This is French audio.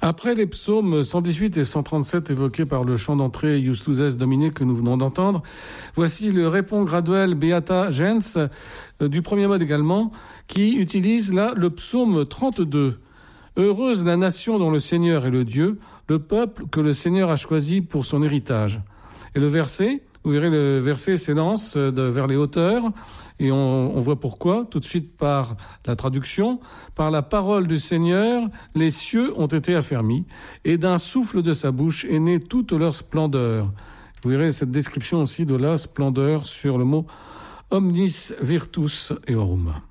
Après les psaumes 118 et 137 évoqués par le chant d'entrée Ius Luces Domine que nous venons d'entendre, voici le répond graduel Beata Gens du premier mode également, qui utilise là le psaume 32. Heureuse la nation dont le Seigneur est le Dieu, le peuple que le Seigneur a choisi pour son héritage. Et le verset, vous verrez, le verset s'élance vers les hauteurs, et on voit pourquoi, tout de suite par la traduction. Par la parole du Seigneur, les cieux ont été affermis, et d'un souffle de sa bouche est née toute leur splendeur. Vous verrez cette description aussi de la splendeur sur le mot omnis virtus eorum.